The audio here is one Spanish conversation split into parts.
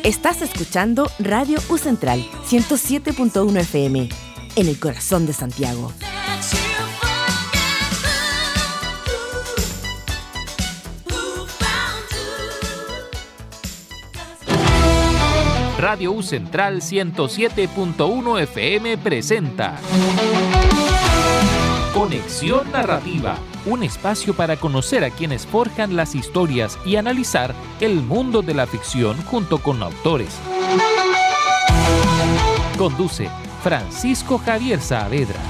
Estás escuchando Radio U Central 107.1 FM, en el corazón de Santiago. Radio U Central 107.1 FM presenta Conexión Narrativa, un espacio para conocer a quienes forjan las historias y analizar el mundo de la ficción junto con autores. Conduce Francisco Javier Saavedra.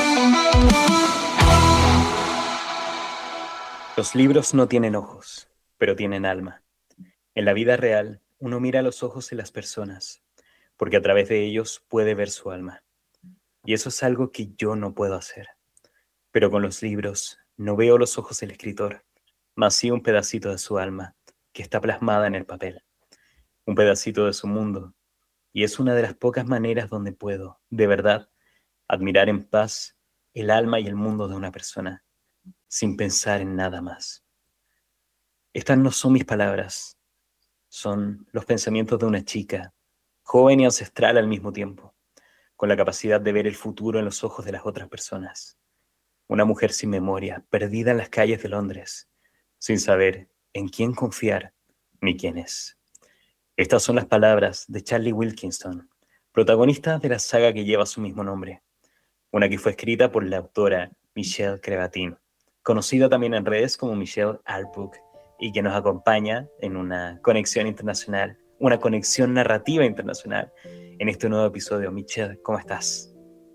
Los libros no tienen ojos, pero tienen alma. En la vida real, uno mira los ojos de las personas, porque a través de ellos puede ver su alma. Y eso es algo que yo no puedo hacer. Pero con los libros no veo los ojos del escritor, mas sí un pedacito de su alma, que está plasmada en el papel. Un pedacito de su mundo. Y es una de las pocas maneras donde puedo, de verdad, admirar en paz el alma y el mundo de una persona, sin pensar en nada más. Estas no son mis palabras. Son los pensamientos de una chica, joven y ancestral al mismo tiempo, con la capacidad de ver el futuro en los ojos de las otras personas. Una mujer sin memoria, perdida en las calles de Londres, sin saber en quién confiar ni quién es. Estas son las palabras de Charlie Wilkinson, protagonista de la saga que lleva su mismo nombre, una que fue escrita por la autora Michelle Crevatin, conocida también en redes como Michelle Artbook, y que nos acompaña en una conexión internacional, una conexión narrativa internacional en este nuevo episodio. Michelle, ¿cómo estás?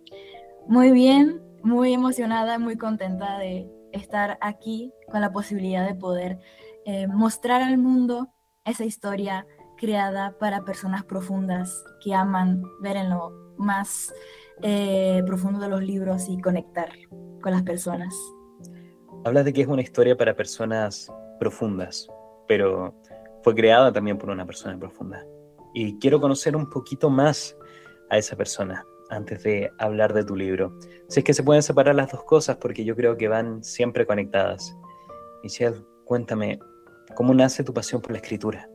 Muy bien, muy emocionada, muy contenta de estar aquí con la posibilidad de poder mostrar al mundo esa historia creada para personas profundas que aman ver en lo más profundo de los libros y conectar con las personas. Hablas de que es una historia para personas profundas, pero fue creada también por una persona profunda. Y quiero conocer un poquito más a esa persona antes de hablar de tu libro. Si es que se pueden separar las dos cosas, porque yo creo que van siempre conectadas. Michelle, cuéntame, ¿cómo nace tu pasión por la escritura?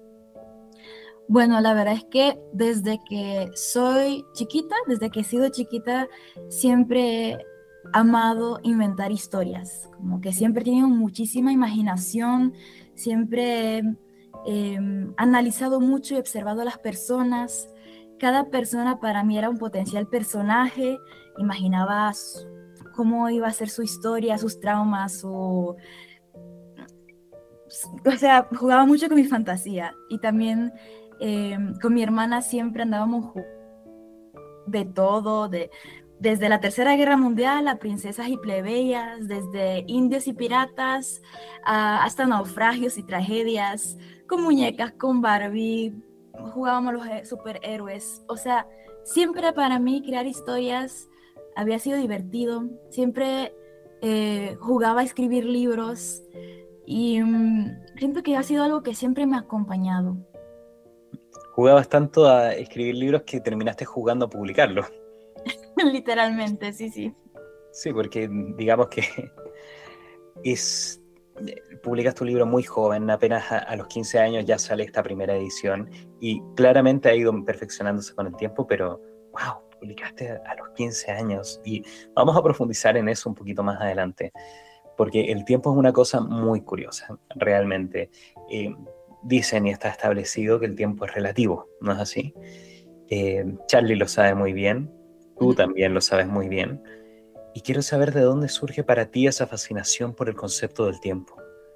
Bueno, la verdad es que desde que soy chiquita, desde que he sido chiquita, siempre he amado inventar historias, como que siempre he tenido muchísima imaginación, siempre he analizado mucho y observado a las personas. Cada persona para mí era un potencial personaje, imaginaba cómo iba a ser su historia, sus traumas, o sea, jugaba mucho con mi fantasía y también con mi hermana siempre andábamos de todo, desde la Tercera Guerra Mundial a princesas y plebeyas, desde indios y piratas hasta naufragios y tragedias, con muñecas, con Barbie, jugábamos los superhéroes. O sea, siempre para mí crear historias había sido divertido, siempre jugaba a escribir libros y siento que ha sido algo que siempre me ha acompañado. Jugabas tanto a escribir libros que terminaste jugando a publicarlos. Literalmente, sí. Sí, porque digamos que publicas tu libro muy joven, apenas a los 15 años ya sale esta primera edición y claramente ha ido perfeccionándose con el tiempo, pero wow, publicaste a los 15 años y vamos a profundizar en eso un poquito más adelante, porque el tiempo es una cosa muy curiosa, realmente. Dicen y está establecido que el tiempo es relativo, ¿no es así? Charlie lo sabe muy bien, tú también lo sabes muy bien, y quiero saber de dónde surge para ti esa fascinación por el concepto del tiempo.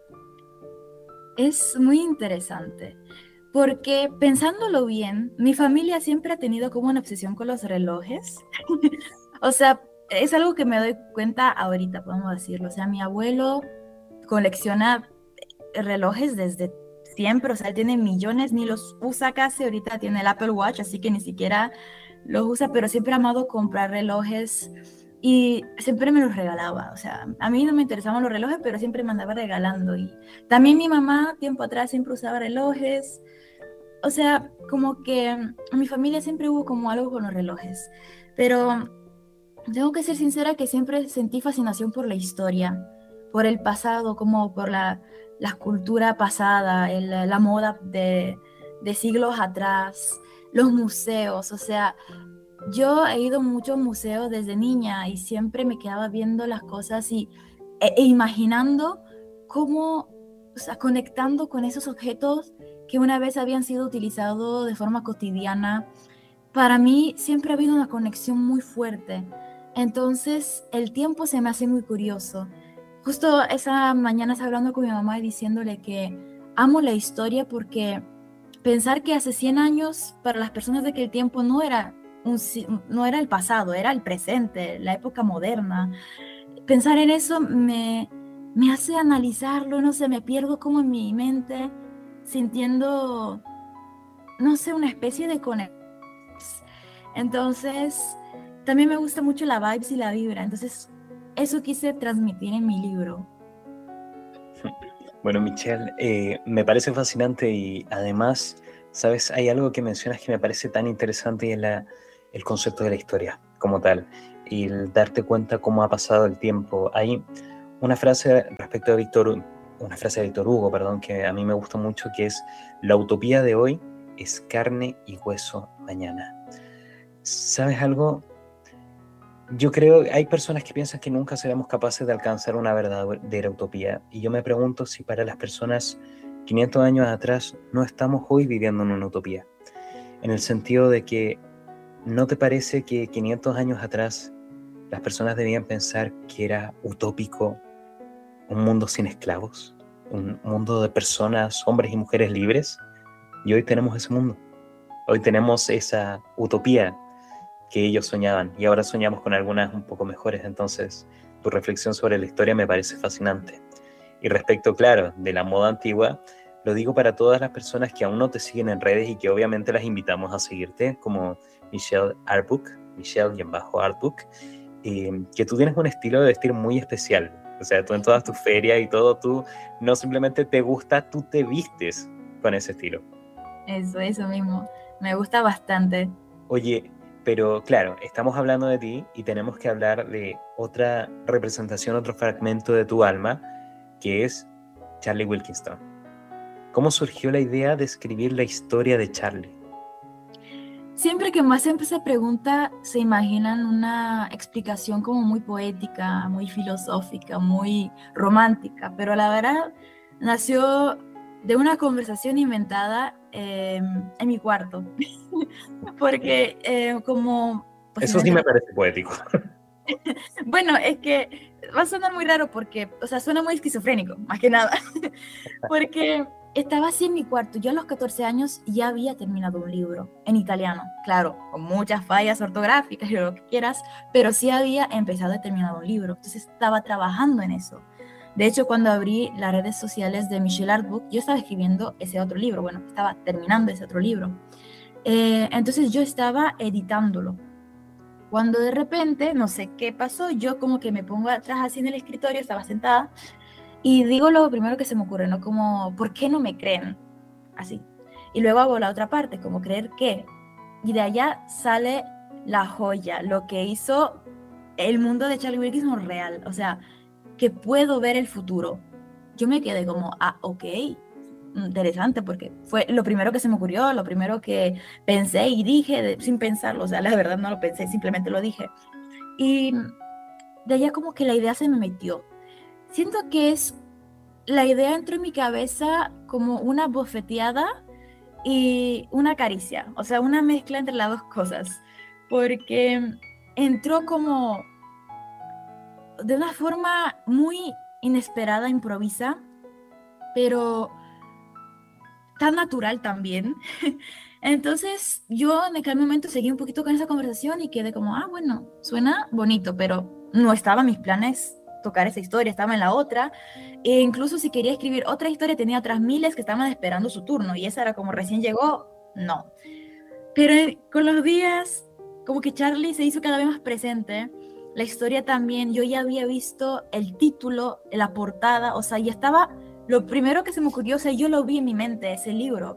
Es muy interesante, porque pensándolo bien, mi familia siempre ha tenido como una obsesión con los relojes. O sea, es algo que me doy cuenta ahorita, podemos decirlo. O sea, mi abuelo colecciona relojes desde siempre, o sea, él tiene millones, ni los usa casi, ahorita tiene el Apple Watch, así que ni siquiera los usa, pero siempre ha amado comprar relojes y siempre me los regalaba. O sea, a mí no me interesaban los relojes, pero siempre me andaba regalando. Y también mi mamá, tiempo atrás, siempre usaba relojes. O sea, como que en mi familia siempre hubo como algo con los relojes, pero tengo que ser sincera que siempre sentí fascinación por la historia, por el pasado, como por la cultura pasada, la moda de siglos atrás, los museos, o sea, yo he ido a muchos museos desde niña y siempre me quedaba viendo las cosas e imaginando cómo, o sea, conectando con esos objetos que una vez habían sido utilizados de forma cotidiana. Para mí siempre ha habido una conexión muy fuerte. Entonces, el tiempo se me hace muy curioso. Justo esa mañana estaba hablando con mi mamá y diciéndole que amo la historia porque pensar que hace 100 años para las personas de aquel tiempo no era el pasado, era el presente, la época moderna. Pensar en eso me hace analizarlo, no sé, me pierdo como en mi mente sintiendo, no sé, una especie de conexión. Entonces, también me gusta mucho la vibes y la vibra. Entonces, eso quise transmitir en mi libro. Bueno, Michelle, me parece fascinante y además, sabes, hay algo que mencionas que me parece tan interesante y es el concepto de la historia como tal y el darte cuenta cómo ha pasado el tiempo. Hay una frase respecto a una frase de Víctor Hugo, perdón, que a mí me gusta mucho, que es: la utopía de hoy es carne y hueso mañana. ¿Sabes algo? Yo creo que hay personas que piensan que nunca seremos capaces de alcanzar una verdadera utopía. Y yo me pregunto si para las personas 500 años atrás no estamos hoy viviendo en una utopía. En el sentido de que, ¿no te parece que 500 años atrás las personas debían pensar que era utópico un mundo sin esclavos? Un mundo de personas, hombres y mujeres libres. Y hoy tenemos ese mundo. Hoy tenemos esa utopía que ellos soñaban y ahora soñamos con algunas un poco mejores. Entonces, tu reflexión sobre la historia me parece fascinante. Y respecto, claro, de la moda antigua, lo digo para todas las personas que aún no te siguen en redes y que obviamente las invitamos a seguirte, como Michelle Artbook, Michelle-Artbook, que tú tienes un estilo de vestir muy especial. O sea, tú en todas tus ferias y todo, tú no simplemente te gusta, tú te vistes con ese estilo. Eso mismo. Me gusta bastante. Oye, pero claro, estamos hablando de ti y tenemos que hablar de otra representación, otro fragmento de tu alma, que es Charlie Wilkinson. ¿Cómo surgió la idea de escribir la historia de Charlie? Siempre que me hacen esa pregunta, se imaginan una explicación como muy poética, muy filosófica, muy romántica, pero la verdad nació de una conversación inventada en mi cuarto, porque como Eso sí me posiblemente... parece poético. Bueno, es que va a sonar muy raro porque, o sea, suena muy esquizofrénico, más que nada, porque estaba así en mi cuarto. Yo a los 14 años ya había terminado un libro en italiano, claro, con muchas fallas ortográficas y lo que quieras, pero sí había empezado y terminado un libro. Entonces estaba trabajando en eso. De hecho, cuando abrí las redes sociales de Michelle Artbook, yo estaba escribiendo ese otro libro, bueno, estaba terminando ese otro libro. Entonces yo estaba editándolo. Cuando de repente, no sé qué pasó, yo como que me pongo atrás así en el escritorio, estaba sentada, y digo lo primero que se me ocurre, ¿no? Como, ¿por qué no me creen? Así. Y luego hago la otra parte, como creer que. Y de allá sale la joya, lo que hizo el mundo de Charlie Wilkinson real. O sea, que puedo ver el futuro. Yo me quedé como, ok, interesante, porque fue lo primero que se me ocurrió, lo primero que pensé y dije sin pensarlo. O sea, la verdad no lo pensé, simplemente lo dije. Y de allá como que la idea se me metió. Siento que la idea entró en mi cabeza como una bofeteada y una caricia, o sea, una mezcla entre las dos cosas, porque entró como de una forma muy inesperada, improvisa, pero tan natural también. Entonces yo en aquel momento seguí un poquito con esa conversación y quedé como, bueno, suena bonito, pero no estaba en mis planes tocar esa historia, estaba en la otra. E incluso si quería escribir otra historia, tenía otras miles que estaban esperando su turno y esa era como recién llegó, no. Pero con los días, como que Charlie se hizo cada vez más presente. La historia también, yo ya había visto el título, la portada, o sea, ya estaba, lo primero que se me ocurrió, o sea, yo lo vi en mi mente, ese libro,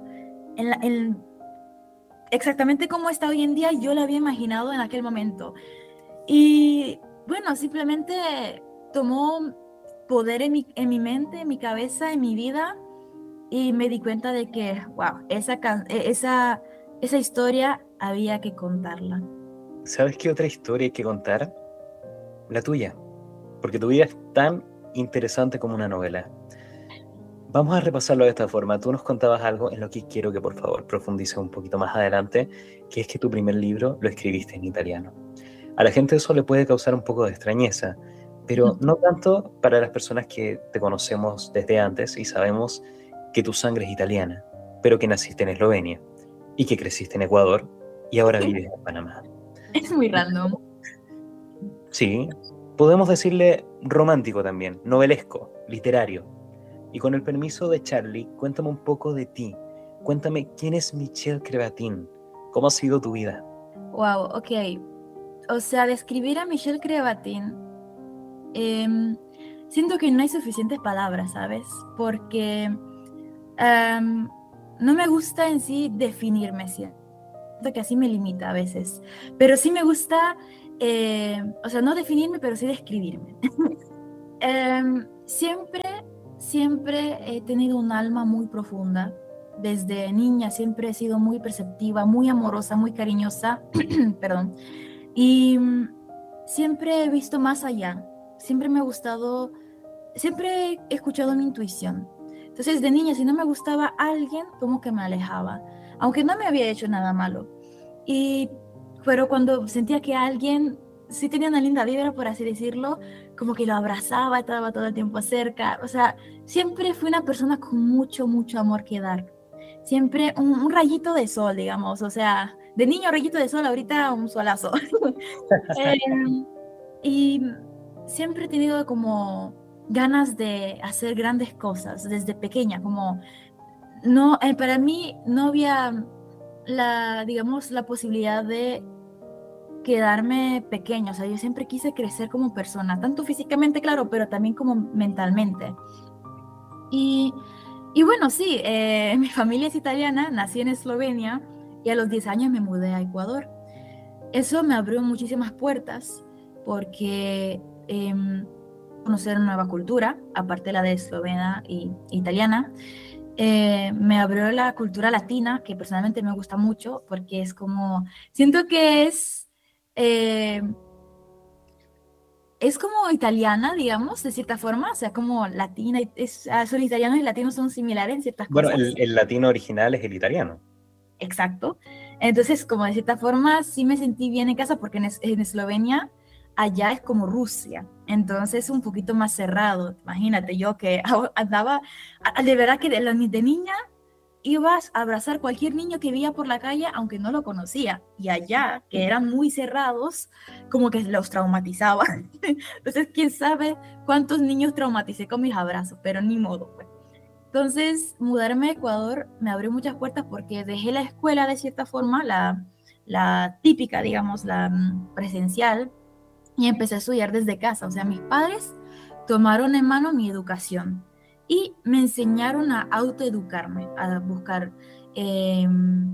exactamente como está hoy en día, yo lo había imaginado en aquel momento. Y bueno, simplemente tomó poder en mi mente, en mi cabeza, en mi vida, y me di cuenta de que, wow, esa historia había que contarla. ¿Sabes qué otra historia hay que contar? La tuya, porque tu vida es tan interesante como una novela. Vamos a repasarlo de esta forma. Tú nos contabas algo en lo que quiero que por favor profundices un poquito más adelante, que es que tu primer libro lo escribiste en italiano. A la gente eso le puede causar un poco de extrañeza, pero no tanto para las personas que te conocemos desde antes y sabemos que tu sangre es italiana, pero que naciste en Eslovenia y que creciste en Ecuador y ahora vives en Panamá. Es muy random. Sí, podemos decirle romántico también, novelesco, literario. Y con el permiso de Charlie, cuéntame un poco de ti. Cuéntame quién es Michelle Crevatin, cómo ha sido tu vida. Wow, ok. O sea, describir a Michelle Crevatin, siento que no hay suficientes palabras, ¿sabes? Porque no me gusta en sí definirme, siento que así me limita a veces. Pero sí me gusta, o sea, no definirme, pero sí describirme. Siempre he tenido un alma muy profunda. Desde niña siempre he sido muy perceptiva, muy amorosa, muy cariñosa, perdón. Y siempre he visto más allá. Siempre me ha gustado, siempre he escuchado mi intuición. Entonces, de niña, si no me gustaba alguien, como que me alejaba, aunque no me había hecho nada malo. Pero cuando sentía que alguien sí tenía una linda vibra, por así decirlo, como que lo abrazaba, estaba todo el tiempo cerca. O sea, siempre fui una persona con mucho, mucho amor que dar. Siempre un rayito de sol, digamos. O sea, de niño rayito de sol, ahorita un solazo. Y siempre he tenido como ganas de hacer grandes cosas desde pequeña, como no, para mí no había digamos, la posibilidad de quedarme pequeña. O sea, yo siempre quise crecer como persona, tanto físicamente, claro, pero también como mentalmente. Y, y bueno, sí, mi familia es italiana, nací en Eslovenia y a los 10 años me mudé a Ecuador. Eso me abrió muchísimas puertas porque conocer una nueva cultura, aparte de la de eslovena y italiana, me abrió la cultura latina, que personalmente me gusta mucho porque es como, siento que eh, es como italiana, digamos, de cierta forma, o sea, como latina, son italianos y latinos son similares en ciertas Bueno, cosas. el latino original es el italiano. Exacto. Entonces, como de cierta forma, sí me sentí bien en casa porque en Eslovenia, allá es como Rusia. Entonces, un poquito más cerrado. Imagínate, yo que andaba, de verdad que de niña ibas a abrazar cualquier niño que veía por la calle, aunque no lo conocía. Y allá, que eran muy cerrados, como que los traumatizaba. Entonces, quién sabe cuántos niños traumaticé con mis abrazos, pero ni modo, pues. Entonces, mudarme a Ecuador me abrió muchas puertas porque dejé la escuela de cierta forma, la típica, digamos, la presencial, y empecé a estudiar desde casa. O sea, mis padres tomaron en mano mi educación y me enseñaron a autoeducarme, eh,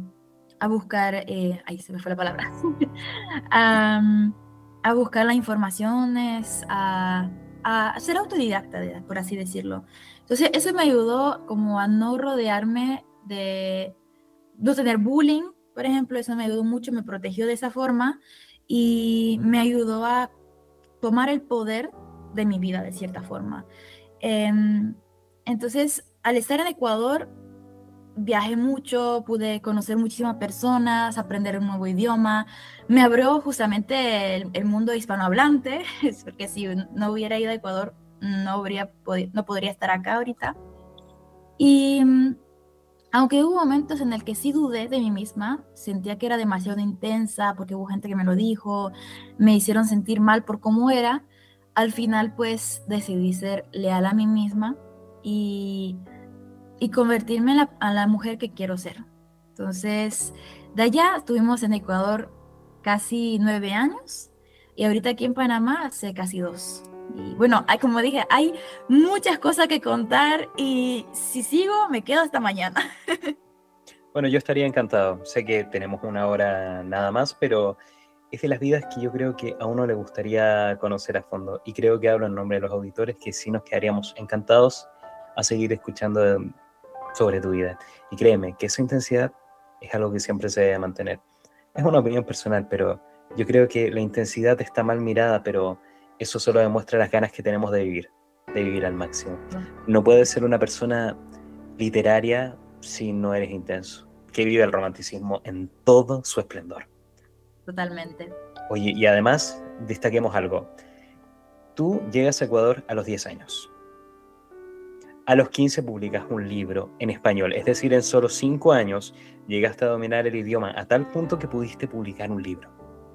ahí se me fue la palabra, a, a buscar las informaciones, a ser autodidacta, por así decirlo. Entonces, eso me ayudó como a no rodearme de no tener bullying, por ejemplo, eso me ayudó mucho, me protegió de esa forma y me ayudó a tomar el poder de mi vida de cierta forma. Entonces, al estar en Ecuador, viajé mucho, pude conocer muchísimas personas, aprender un nuevo idioma. Me abrió justamente el mundo hispanohablante, porque si no hubiera ido a Ecuador, no podría estar acá ahorita. Y aunque hubo momentos en el que sí dudé de mí misma, sentía que era demasiado intensa, porque hubo gente que me lo dijo, me hicieron sentir mal por cómo era, al final pues decidí ser leal a mí misma y convertirme a la mujer que quiero ser. Entonces, de allá estuvimos en Ecuador casi 9 años y ahorita aquí en Panamá hace casi 2. Y bueno, como dije, hay muchas cosas que contar y si sigo me quedo hasta mañana. Bueno, yo estaría encantado. Sé que tenemos una hora nada más, pero es de las vidas que yo creo que a uno le gustaría conocer a fondo. Y creo que hablo en nombre de los auditores que sí nos quedaríamos encantados a seguir escuchando sobre tu vida. Y créeme que esa intensidad es algo que siempre se debe mantener. Es una opinión personal, pero yo creo que la intensidad está mal mirada, pero eso solo demuestra las ganas que tenemos de vivir al máximo. No puedes ser una persona literaria si no eres intenso, que vive el romanticismo en todo su esplendor. Totalmente. Oye, y además, destaquemos algo. Tú llegas a Ecuador a los 10 años. A los 15 publicas un libro en español, es decir, en solo 5 años llegaste a dominar el idioma a tal punto que pudiste publicar un libro.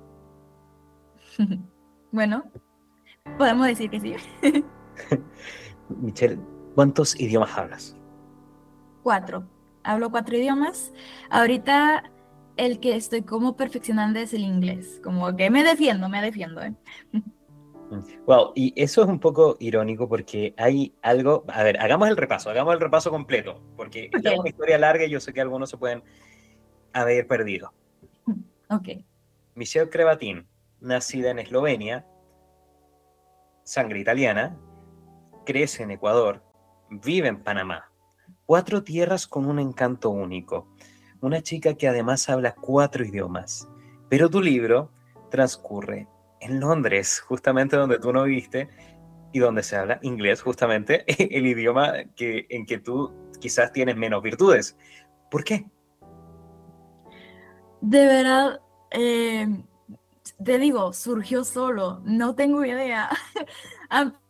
Bueno, podemos decir que sí. Michelle, ¿cuántos idiomas hablas? 4. Hablo 4 idiomas. Ahorita el que estoy como perfeccionando es el inglés. Como que me defiendo, ¿eh? Wow, y eso es un poco irónico porque hay algo. A ver, hagamos el repaso completo, porque esta es una historia larga y yo sé que algunos se pueden haber perdido. Ok. Michelle Crevatin, nacida en Eslovenia, sangre italiana, crece en Ecuador, vive en Panamá. 4 tierras con un encanto único. Una chica que además habla 4 idiomas. Pero tu libro transcurre en Londres, justamente donde tú no viviste y donde se habla inglés, justamente el idioma en que tú quizás tienes menos virtudes. ¿Por qué? De verdad, te digo, surgió solo. No tengo idea.